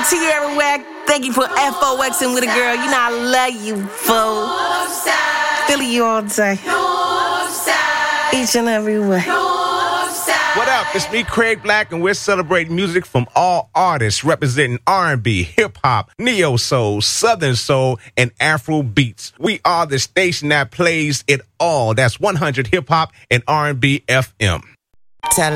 Tierra Whack. Thank you for FOXing with a girl. You know I love you, fool. Philly you all day. Each and every way. What up? It's me, Craig Black, and we're celebrating music from all artists representing R&B, hip-hop, neo-soul, southern soul, and Afro beats. We are the station that plays it all. That's 100 hip-hop and R&B FM. Tell